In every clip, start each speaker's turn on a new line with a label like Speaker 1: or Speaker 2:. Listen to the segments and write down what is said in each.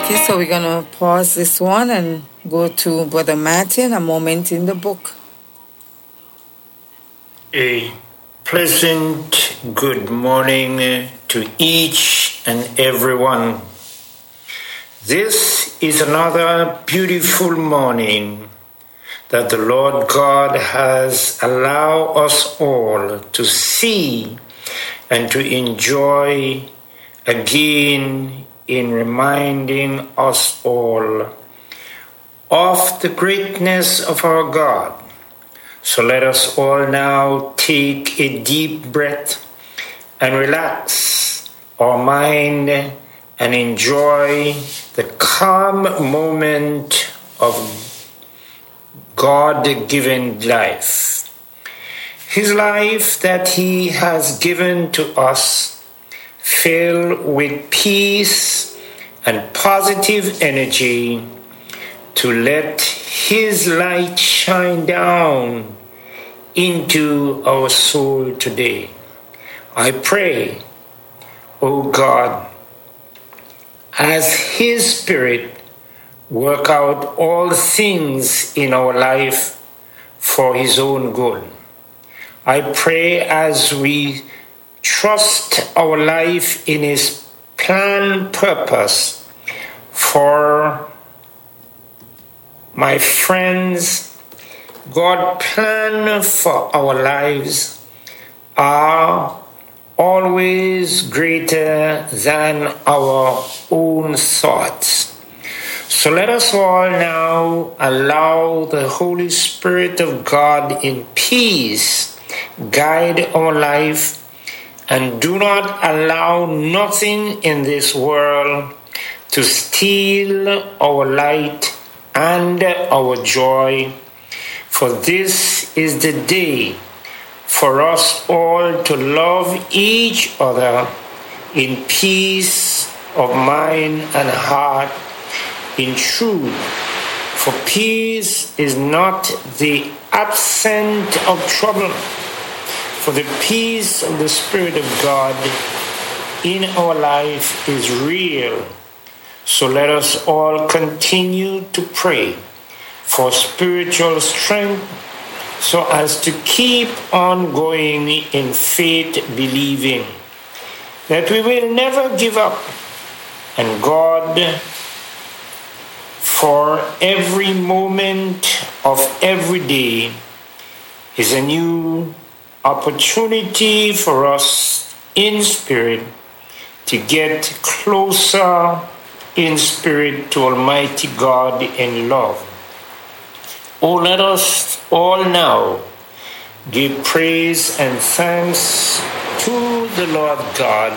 Speaker 1: Okay, so we're going to pause this one and go to Brother Martin, a moment in the book.
Speaker 2: A pleasant good morning to each and everyone. This is another beautiful morning that the Lord God has allowed us all to see and to enjoy again, in reminding us all of the greatness of our God. So let us all now take a deep breath and relax our mind and enjoy the calm moment of God-given life. His life that He has given to us, filled with peace and positive energy, to let His light shine down into our soul today. I pray, O God, as His Spirit work out all things in our life for His own good. I pray as we trust our life in His plan purpose for my friends. God's plan for our lives are always greater than our own thoughts. So let us all now allow the Holy Spirit of God in peace guide our life, and do not allow nothing in this world to steal our light and our joy. For this is the day for us all to love each other in peace of mind and heart, in truth. For peace is not the absence of trouble, for the peace of the Spirit of God in our life is real. So let us all continue to pray for spiritual strength so as to keep on going in faith, believing that we will never give up. And God, for every moment of every day is a new opportunity for us in spirit to get closer in spirit to Almighty God in love. Oh, let us all now give praise and thanks to the Lord God,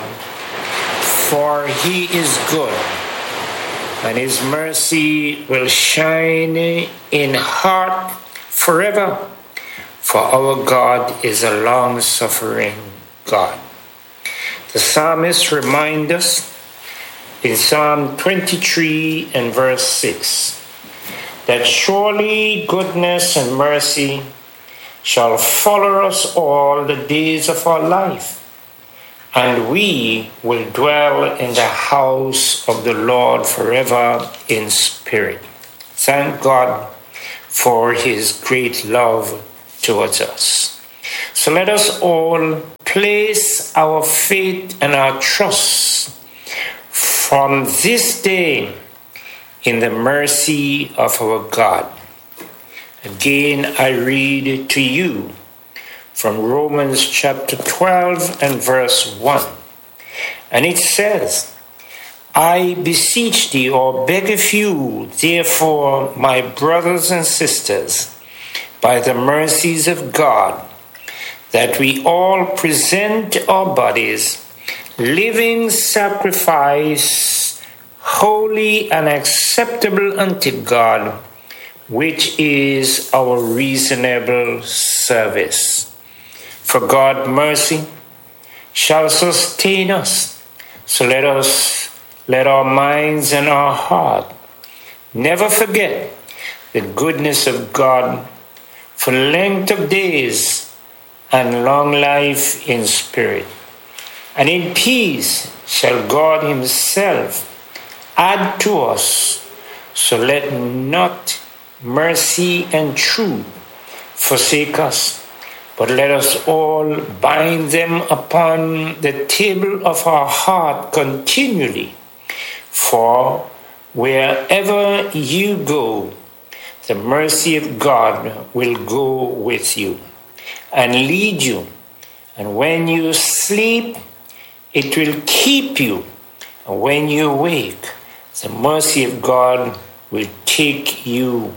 Speaker 2: for He is good, and His mercy will shine in heart forever. For our God is a long-suffering God. The psalmist reminds us in Psalm 23 and verse 6 that surely goodness and mercy shall follow us all the days of our life, and we will dwell in the house of the Lord forever in spirit. Thank God for His great love towards us. So let us all place our faith and our trust from this day in the mercy of our God. Again, I read to you from Romans chapter 12 and verse 1. And it says, I beseech thee, or beg of you, therefore, my brothers and sisters, by the mercies of God, that we all present our bodies living sacrifice, holy and acceptable unto God, which is our reasonable service. For God's mercy shall sustain us. So let our minds and our heart never forget the goodness of God, for length of days and long life in spirit. And in peace shall God Himself add to us. So let not mercy and truth forsake us, but let us all bind them upon the table of our heart continually. For wherever you go, the mercy of God will go with you and lead you. And when you sleep, it will keep you. And when you awake, the mercy of God will take you.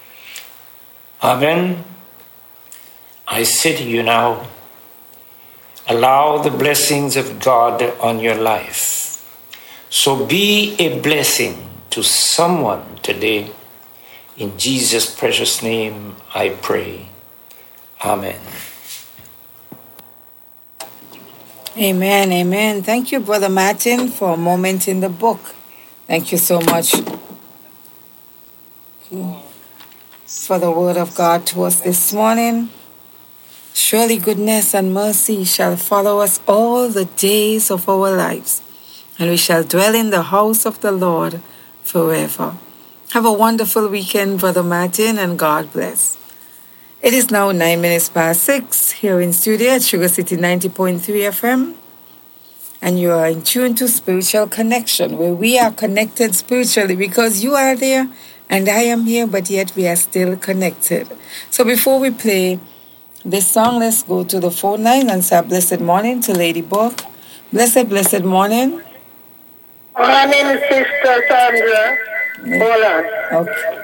Speaker 2: Amen. I say to you now, allow the blessings of God on your life. So be a blessing to someone today. In Jesus' precious name, I pray. Amen.
Speaker 1: Amen, amen. Thank you, Brother Martin, for a moment in the book. Thank you so much for the word of God to us this morning. Surely goodness and mercy shall follow us all the days of our lives, and we shall dwell in the house of the Lord forever. Have a wonderful weekend, Brother Martin, and God bless. It is now 6:09 here in studio at Sugar City 90.3 FM. And you are in tune to Spiritual Connection, where we are connected spiritually because you are there and I am here, but yet we are still connected. So before we play this song, let's go to the phone line and say blessed morning to Lady Buck. Blessed morning.
Speaker 3: Morning, Sister Sandra. Hold on.
Speaker 1: Okay.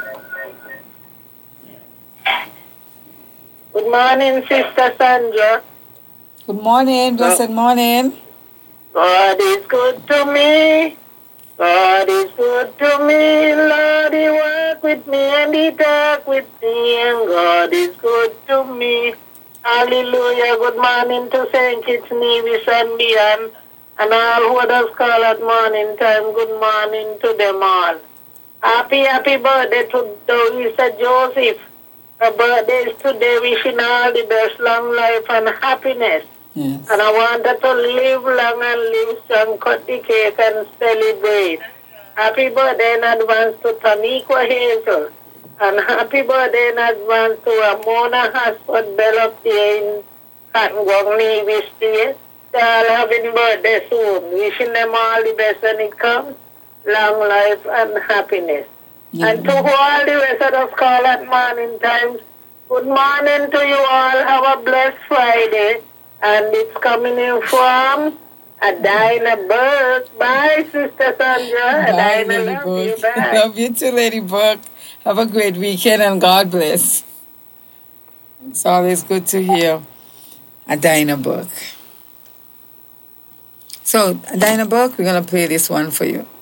Speaker 3: Good morning, Sister Sandra.
Speaker 1: Good morning, blessed morning.
Speaker 3: God is good to me. God is good to me. Lord, He work with me and He talk with me. And God is good to me. Hallelujah. Good morning to St. Kitts, Nevis and beyond. And all who others call at morning time. Good morning to them all. Happy birthday to Louisa Joseph. Her birthday is today. Wishing all the best, long life and happiness.
Speaker 1: Yes.
Speaker 3: And I wanted to live long and live strong, cut the cake and celebrate. Happy birthday in advance to Taniqua Hazel. And happy birthday in advance to Ramona Hasford Bell up there in Cattongong, Navy State. They're all having birthday soon. Wishing them all the best when it comes. Long life and happiness.
Speaker 1: Yeah.
Speaker 3: And to all the rest of us call at morning times, good morning to you all. Have a blessed Friday. And it's coming in from Adina Burke. Bye, Sister Sandra.
Speaker 1: Bye,
Speaker 3: Adina,
Speaker 1: Lady
Speaker 3: love you.
Speaker 1: Buck.
Speaker 3: Bye.
Speaker 1: Love you too, Lady Buck. Have a great weekend and God bless. It's always good to hear Adina Buck. So, Adina Buck, we're going to play this one for you.